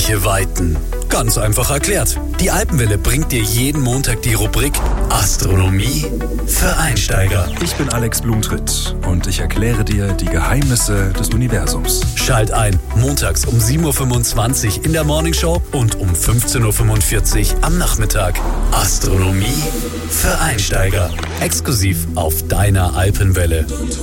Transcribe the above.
unendliche Weiten. Ganz einfach erklärt. Die Alpenwelle bringt dir jeden Montag die Rubrik Astronomie für Einsteiger. Ich bin Alex Blumtritt und ich erkläre dir die Geheimnisse des Universums. Schalt ein, montags um 7.25 Uhr in der Morningshow und um 15.45 Uhr am Nachmittag. Astronomie für Einsteiger. Exklusiv auf deiner Alpenwelle.